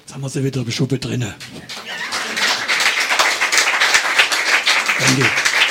Jetzt haben wir sie wieder im Schuppe drinnen. Danke.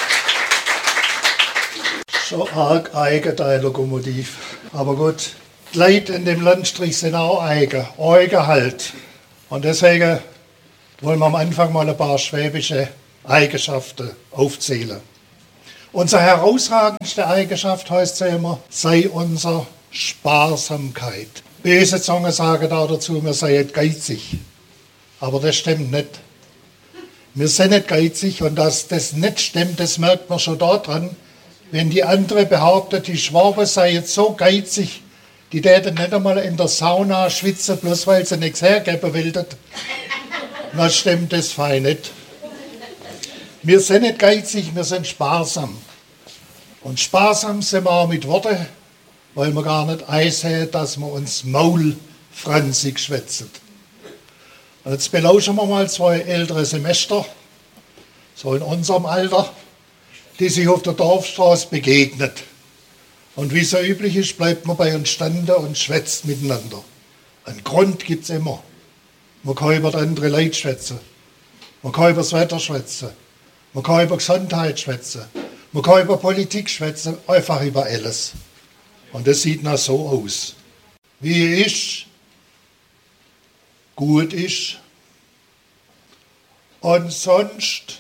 Schon arg eigen, der Lokomotiv. Aber gut, die Leute in dem Landstrich sind auch eigen halt. Und deswegen wollen wir am Anfang mal ein paar schwäbische Eigenschaften aufzählen. Unsere herausragendste Eigenschaft heißt ja immer, sei unsere Sparsamkeit. Böse Zungen sagen da dazu, wir seien geizig. Aber das stimmt nicht. Wir sind nicht geizig und dass das nicht stimmt, das merkt man schon daran, wenn die andere behauptet, die Schwaben seien so geizig, die täten nicht einmal in der Sauna schwitzen, bloß weil sie nichts hergeben wollten. Dann stimmt das fein nicht. Wir sind nicht geizig, wir sind sparsam. Und sparsam sind wir auch mit Worten, weil wir gar nicht einsehen, dass wir uns maulfranzig schwätzen. Und jetzt belauschen wir mal zwei ältere Semester, so in unserem Alter, die sich auf der Dorfstraße begegnet. Und wie so üblich ist, bleibt man bei uns standen und schwätzt miteinander. Einen Grund gibt es immer. Man kann über andere Leute schwätzen. Man kann über das Wetter schwätzen. Man kann über Gesundheit schwätzen. Man kann über Politik schwätzen, einfach über alles. Und das sieht noch so aus. Wie ist, gut ist und sonst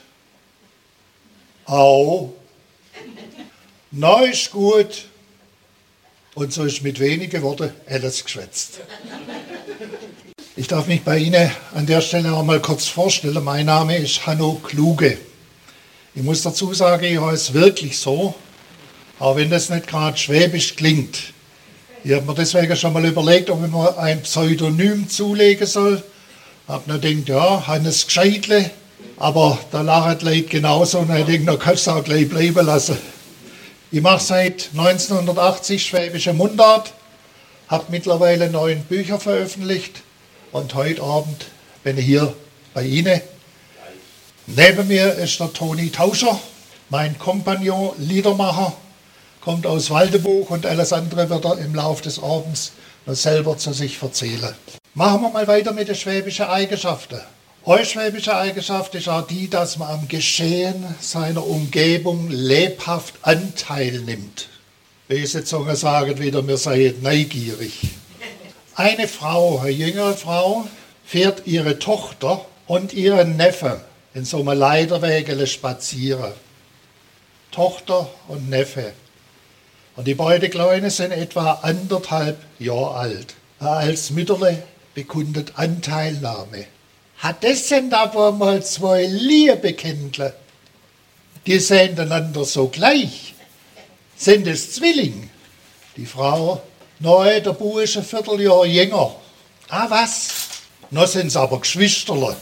auch. Neu ist gut und so ist mit wenigen Worten alles geschwätzt. Ich darf mich bei Ihnen an der Stelle auch mal kurz vorstellen. Mein Name ist Hanno Kluge. Ich muss dazu sagen, ich heiße wirklich so, auch wenn das nicht gerade schwäbisch klingt. Ich habe mir deswegen schon mal überlegt, ob ich mir ein Pseudonym zulegen soll. Ich habe nur gedacht, ja, Hannes Gscheitle, aber da lachen die Leute genauso und ich denke, da kannst du es auch gleich bleiben lassen. Ich mache seit 1980 schwäbische Mundart, habe mittlerweile 9 Bücher veröffentlicht und heute Abend bin ich hier bei Ihnen. Neben mir ist der Toni Tauscher, mein Kompagnon, Liedermacher, kommt aus Waldeburg und alles andere wird er im Laufe des Abends noch selber zu sich erzählen. Machen wir mal weiter mit den schwäbischen Eigenschaften. Eure schwäbische Eigenschaft ist auch die, dass man am Geschehen seiner Umgebung lebhaft Anteil nimmt. Böse Zungen sagen wieder, wir seien neugierig. Eine Frau, eine jüngere Frau, fährt ihre Tochter und ihren Neffen in so einem Leiterwägele spazieren. Tochter und Neffe. Und die beiden Kleinen sind etwa 1,5 Jahre alt. Als Mütterle bekundet Anteilnahme. Hat das denn aber mal 2 Liebekindler? Die sehen einander so gleich. Sind es Zwilling? Die Frau, nein, der Bub ist ein Vierteljahr jünger. Ah, was? Noch sind es aber Geschwisterle.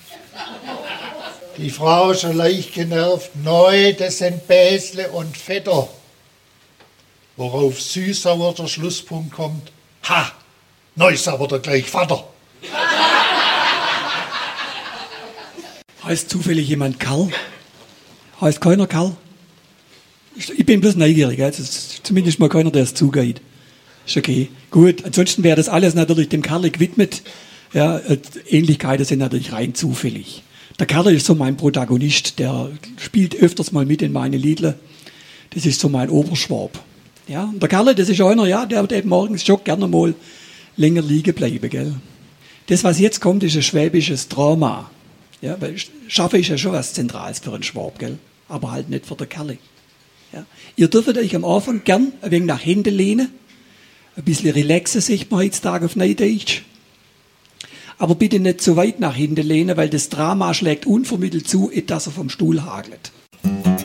Die Frau ist schon leicht genervt. Nein, das sind Bäsle und Vetter. Worauf süß-sauer der Schlusspunkt kommt. Ha, neu ist aber der gleich Vater. Heißt zufällig jemand Karl? Heißt keiner Karl? Ich bin bloß neugierig, also zumindest mal keiner, der es zugeht. Ist okay. Gut, ansonsten wäre das alles natürlich dem Karl gewidmet. Ja, Ähnlichkeiten sind natürlich rein zufällig. Der Karl ist so mein Protagonist, der spielt öfters mal mit in meine Liedle. Das ist so mein Oberschwab. Ja, und der Karl, das ist einer, ja, der wird morgens schon gerne mal länger liegen bleiben, gell. Das, was jetzt kommt, ist ein schwäbisches Drama. Ja, weil Schaffen ist ja schon was Zentrales für einen Schwab, gell, aber halt nicht für den Kerl. Ja. Ihr dürft euch am Anfang gern ein wenig nach hinten lehnen, ein bisschen relaxen, sagt man heutzutage auf Neudeutsch. Aber bitte nicht zu weit nach hinten lehnen, weil das Drama schlägt unvermittelt zu, dass er vom Stuhl hagelt.